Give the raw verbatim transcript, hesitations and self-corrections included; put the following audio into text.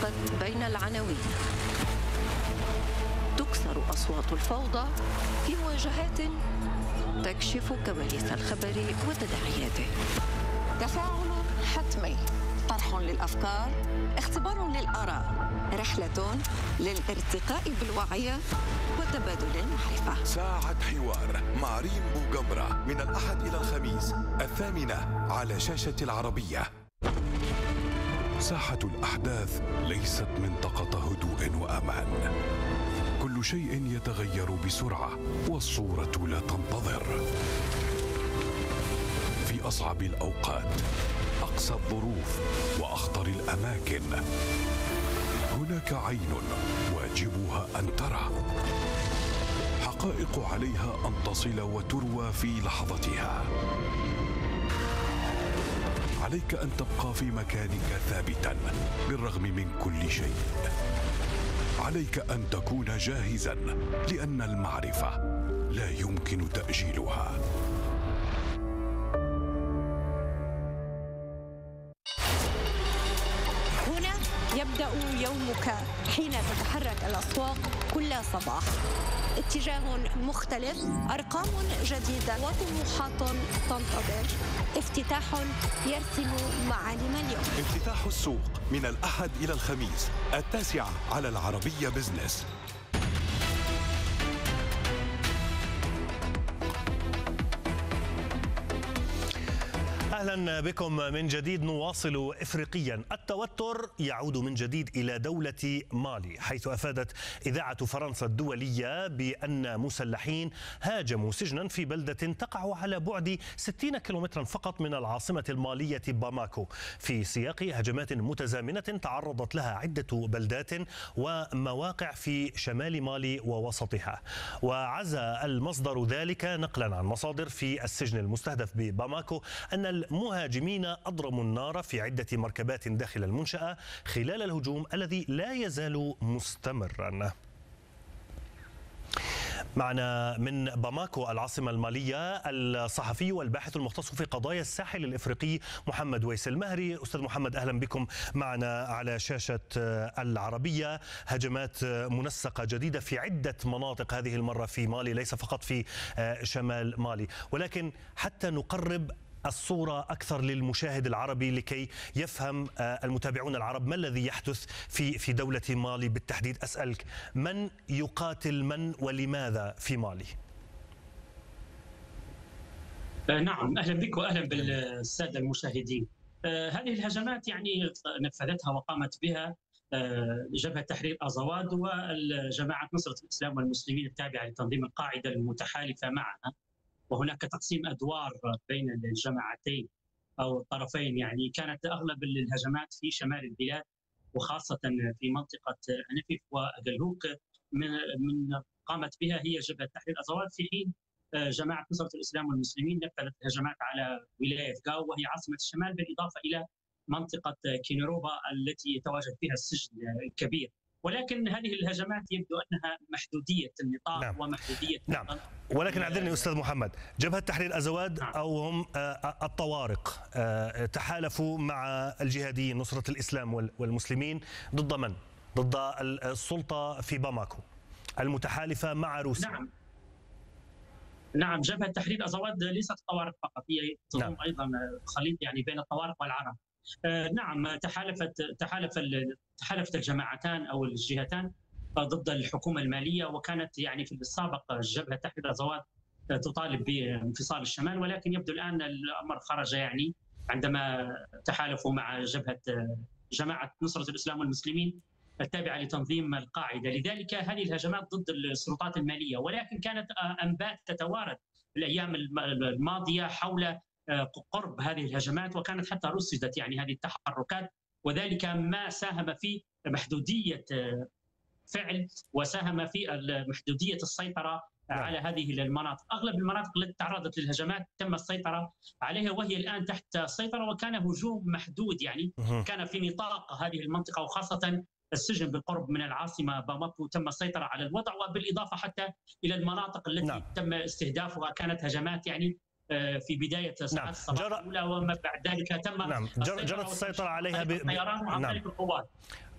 تتردد بين العناوين. تكسر أصوات الفوضى في مواجهات تكشف كواليس الخبر وتداعياته. تفاعل حتمي، طرح للأفكار، اختبار للآراء، رحلة للارتقاء بالوعي وتبادل المعرفة. ساعة حوار مع ريم بوغمرة من الأحد إلى الخميس الثامنة على شاشة العربية. ساحة الأحداث ليست منطقة هدوء وأمان، كل شيء يتغير بسرعة والصورة لا تنتظر. في أصعب الأوقات، أقسى الظروف وأخطر الأماكن، هناك عين واجبها أن ترى، حقائق عليها أن تصل وتروى في لحظتها. عليك أن تبقى في مكانك ثابتا بالرغم من كل شيء. عليك أن تكون جاهزا لأن المعرفة لا يمكن تأجيلها. هنا يبدأ يومك حين تتحرك الأسواق كل صباح. اتجاه مختلف، أرقام جديدة وطموحات تنتظر. افتتاح يرسم معالم اليوم. افتتاح السوق من الأحد إلى الخميس التاسعة على العربية بزنس. أهلا بكم من جديد. نواصل إفريقيا. التوتر يعود من جديد إلى دولة مالي، حيث أفادت إذاعة فرنسا الدولية بأن مسلحين هاجموا سجنا في بلدة تقع على بعد ستين كيلومترا فقط من العاصمة المالية باماكو، في سياق هجمات متزامنة تعرضت لها عدة بلدات ومواقع في شمال مالي ووسطها. وعزى المصدر ذلك نقلا عن مصادر في السجن المستهدف بباماكو أن المهاجمين أضرموا النار في عدة مركبات داخل المنشأة خلال الهجوم الذي لا يزال مستمرا. معنا من باماكو العاصمة المالية الصحفي والباحث المختص في قضايا الساحل الإفريقي محمد ويسل مهري. أستاذ محمد أهلا بكم معنا على شاشة العربية. هجمات منسقة جديدة في عدة مناطق هذه المرة في مالي، ليس فقط في شمال مالي، ولكن حتى نقرب الصورة أكثر للمشاهد العربي لكي يفهم المتابعون العرب ما الذي يحدث في في دولة مالي بالتحديد. أسألك، من يقاتل من ولماذا في مالي؟ نعم، أهلا بك وأهلا بالسادة المشاهدين. هذه الهجمات يعني نفذتها وقامت بها جبهة تحرير أزواد والجماعة نصرة الإسلام والمسلمين التابعة لتنظيم القاعدة المتحالفة معها، وهناك تقسيم أدوار بين الجماعتين أو الطرفين. يعني كانت أغلب الهجمات في شمال البلاد وخاصة في منطقة أنفيف وأدلهوك من من قامت بها هي جبهة تحرير أزواد، في حين جماعة نصرة الإسلام والمسلمين نفذت هجمات على ولاية غاو وهي عاصمة الشمال، بالإضافة إلى منطقة كينيروبا التي يتواجد فيها السجن الكبير. ولكن هذه الهجمات يبدو أنها محدودية النطاق. نعم. ومحدودية نعم. ولكن أعذرني أستاذ محمد، جبهة تحرير أزواد نعم. أو هم الطوارق تحالفوا مع الجهاديين نصرة الإسلام والمسلمين ضد من؟ ضد السلطة في باماكو المتحالفة مع روسيا. نعم نعم جبهة تحرير أزواد ليست طوارق فقط، هي تضم نعم. أيضا خليط يعني بين الطوارق والعرب. نعم، تحالفت تحالف تحالفت الجماعتان او الجهتان ضد الحكومه الماليه، وكانت يعني في السابق جبهه تحرير أزواد تطالب بانفصال الشمال، ولكن يبدو الان الامر خرج يعني عندما تحالفوا مع جبهه جماعه نصره الاسلام والمسلمين التابعه لتنظيم القاعده. لذلك هذه الهجمات ضد السلطات الماليه، ولكن كانت انباء تتوارد الايام الماضيه حول قرب هذه الهجمات، وكانت حتى رصدت يعني هذه التحركات، وذلك ما ساهم في محدودية فعل وساهم في محدودية السيطرة على هذه المناطق. أغلب المناطق التي تعرضت للهجمات تم السيطرة عليها وهي الآن تحت سيطرة، وكان هجوم محدود يعني كان في نطاق هذه المنطقة، وخاصة السجن بالقرب من العاصمة باماكو تم السيطرة على الوضع، وبالإضافة حتى إلى المناطق التي نعم. تم استهدافها كانت هجمات يعني في بداية ساعات نعم. الصباح الأولى، وما بعد ذلك تم نعم. جرت السيطرة عليها بالطيران وعن طريق القوات.